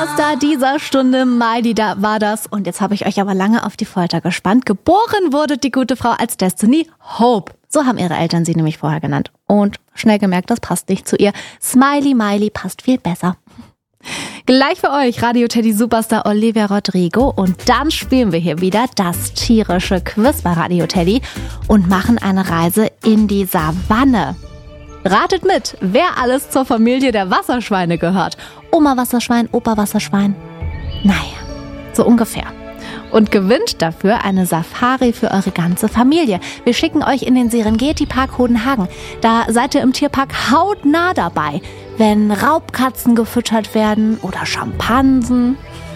Superstar dieser Stunde, Miley, da war das. Und jetzt habe ich euch aber lange auf die Folter gespannt. Geboren wurde die gute Frau als Destiny Hope. So haben ihre Eltern sie nämlich vorher genannt. Und schnell gemerkt, das passt nicht zu ihr. Smiley Miley passt viel besser. Gleich für euch Radio Teddy Superstar Olivia Rodrigo. Und dann spielen wir hier wieder das tierische Quiz bei Radio Teddy und machen eine Reise in die Savanne. Ratet mit, wer alles zur Familie der Wasserschweine gehört. Oma Wasserschwein, Opa Wasserschwein. Naja, so ungefähr. Und gewinnt dafür eine Safari für eure ganze Familie. Wir schicken euch in den Serengeti-Park Hodenhagen. Da seid ihr im Tierpark hautnah dabei, wenn Raubkatzen gefüttert werden oder Schimpansen.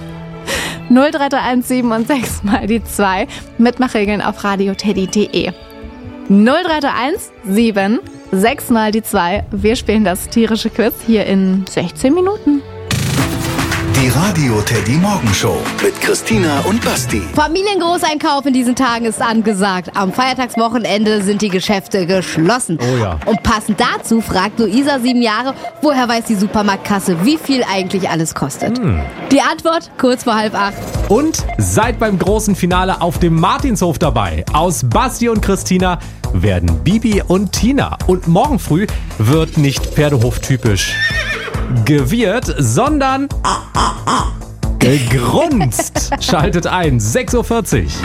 0331 und 6 mal die 2. Mitmachregeln auf radioteddy.de. 0331 7 6 mal die 2. Wir spielen das tierische Quiz hier in 16 Minuten. Die Radio Teddy Morgenshow mit Christina und Basti. Familiengroßeinkauf in diesen Tagen ist angesagt. Am Feiertagswochenende sind die Geschäfte geschlossen. Oh ja. Und passend dazu fragt Luisa, 7 Jahre, woher weiß die Supermarktkasse, wie viel eigentlich alles kostet? Die Antwort kurz vor 7:30. Und seid beim großen Finale auf dem Martinshof dabei. Aus Basti und Christina werden Bibi und Tina. Und morgen früh wird nicht Pferdehof-typisch gewirrt, sondern gegrunzt. Schaltet ein, 6:40 Uhr.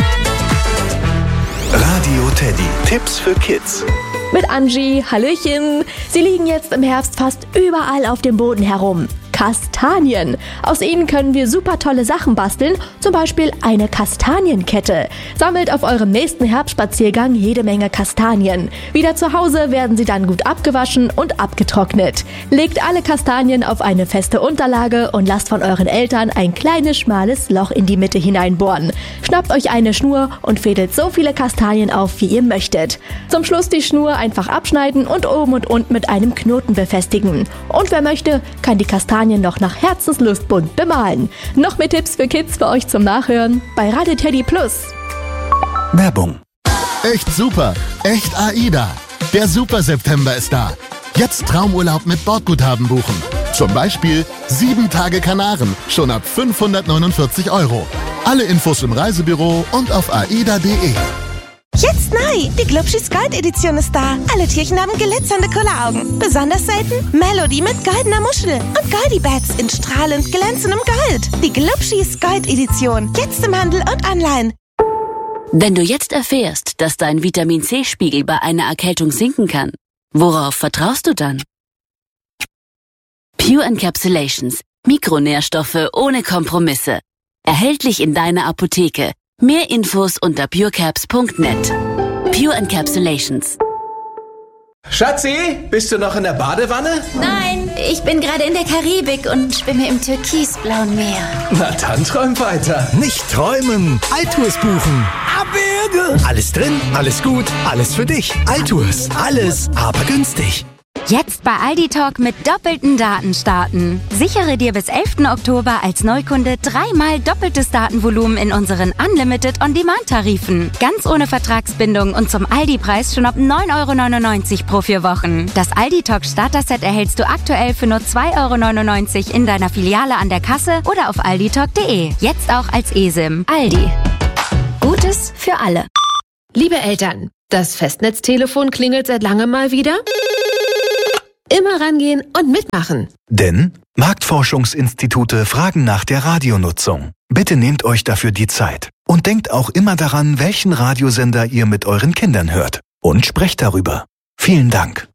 Radio Teddy. Tipps für Kids. Mit Angie, hallöchen. Sie liegen jetzt im Herbst fast überall auf dem Boden herum. Kastanien. Aus ihnen können wir super tolle Sachen basteln, zum Beispiel eine Kastanienkette. Sammelt auf eurem nächsten Herbstspaziergang jede Menge Kastanien. Wieder zu Hause werden sie dann gut abgewaschen und abgetrocknet. Legt alle Kastanien auf eine feste Unterlage und lasst von euren Eltern ein kleines, schmales Loch in die Mitte hineinbohren. Schnappt euch eine Schnur und fädelt so viele Kastanien auf, wie ihr möchtet. Zum Schluss die Schnur einfach abschneiden und oben und unten mit einem Knoten befestigen. Und wer möchte, kann die Kastanien noch nach Herzenslust bunt bemalen. Noch mehr Tipps für Kids für euch zum Nachhören bei Radio Teddy Plus. Werbung. Echt super, echt AIDA. Der Super September ist da. Jetzt Traumurlaub mit Bordguthaben buchen. Zum Beispiel 7 Tage Kanaren, schon ab 549 €. Alle Infos im Reisebüro und auf aida.de. Jetzt neu! Die Glubschis Gold-Edition ist da. Alle Tierchen haben glitzernde Kulleraugen. Besonders selten Melody mit goldener Muschel und Goldie-Bats in strahlend glänzendem Gold. Die Glubschis Gold-Edition. Jetzt im Handel und online. Wenn du jetzt erfährst, dass dein Vitamin-C-Spiegel bei einer Erkältung sinken kann, worauf vertraust du dann? Pure Encapsulations. Mikronährstoffe ohne Kompromisse. Erhältlich in deiner Apotheke. Mehr Infos unter purecaps.net. Pure Encapsulations. Schatzi, bist du noch in der Badewanne? Nein, ich bin gerade in der Karibik und schwimme im türkisblauen Meer. Na dann träum weiter. Nicht träumen, Altours buchen. Abberge. Alles drin, alles gut, alles für dich. Altours, alles, aber günstig. Jetzt bei Aldi Talk mit doppelten Daten starten. Sichere dir bis 11. Oktober als Neukunde 3-mal doppeltes Datenvolumen in unseren Unlimited On-Demand-Tarifen. Ganz ohne Vertragsbindung und zum Aldi-Preis schon ab 9,99 € pro 4 Wochen. Das Aldi Talk Starter-Set erhältst du aktuell für nur 2,99 € in deiner Filiale an der Kasse oder auf alditalk.de. Jetzt auch als eSIM. Aldi. Gutes für alle. Liebe Eltern, das Festnetztelefon klingelt seit langem mal wieder. Immer rangehen und mitmachen. Denn Marktforschungsinstitute fragen nach der Radionutzung. Bitte nehmt euch dafür die Zeit. Und denkt auch immer daran, welchen Radiosender ihr mit euren Kindern hört. Und sprecht darüber. Vielen Dank.